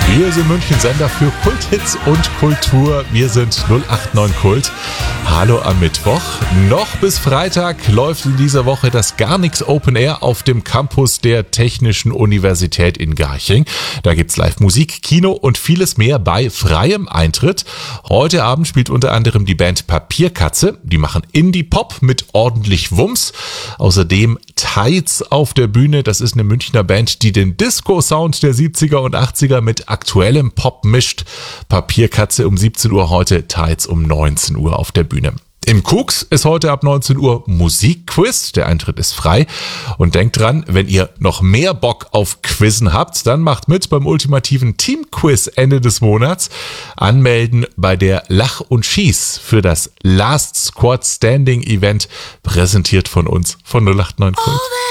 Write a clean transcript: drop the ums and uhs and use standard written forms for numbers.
Wir sind München Sender für Kulthits und Kultur. Wir sind 089 Kult. Hallo am Mittwoch. Noch bis Freitag läuft in dieser Woche das Garnix Open Air auf dem Campus der Technischen Universität in Garching. Da gibt's Live-Musik, Kino und vieles mehr bei freiem Eintritt. Heute Abend spielt unter anderem die Band Papierkatze. Die machen Indie-Pop mit ordentlich Wumms. Außerdem Tides auf der Bühne. Das ist eine Münchner Band, die den Disco-Sound der 70er und 80er mit aktuellem Pop mischt. Papierkatze um 17 Uhr heute, Tides um 19 Uhr auf der Bühne. Im Kucks ist heute ab 19 Uhr Musikquiz. Der Eintritt ist frei. Und denkt dran, wenn ihr noch mehr Bock auf Quizzen habt, dann macht mit beim ultimativen Teamquiz Ende des Monats. Anmelden bei der Lach und Schieß für das Last Squad Standing Event, präsentiert von uns von 089 Kult.